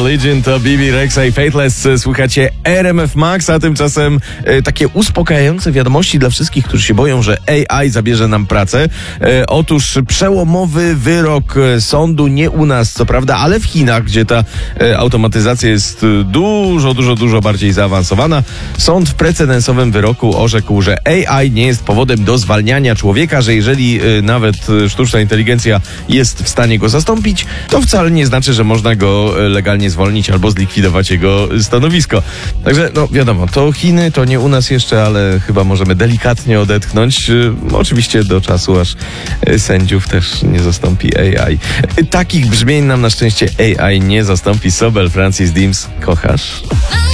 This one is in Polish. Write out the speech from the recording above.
Religion to Bibi Rexha i Faithless. Słuchacie RMF Max, a tymczasem takie uspokajające wiadomości dla wszystkich, którzy się boją, że AI zabierze nam pracę. Otóż przełomowy wyrok sądu, nie u nas co prawda, ale w Chinach, gdzie ta automatyzacja jest dużo bardziej zaawansowana. Sąd w precedensowym wyroku orzekł, że AI nie jest powodem do zwalniania człowieka, że jeżeli nawet sztuczna inteligencja jest w stanie go zastąpić, to wcale nie znaczy, że można go legalnie zwolnić albo zlikwidować jego stanowisko. Także, no wiadomo, to Chiny, to nie u nas jeszcze, ale chyba możemy delikatnie odetchnąć. Oczywiście do czasu, aż sędziów też nie zastąpi AI. Takich brzmień nam na szczęście AI nie zastąpi. Sobel, Francis Dims, kochasz?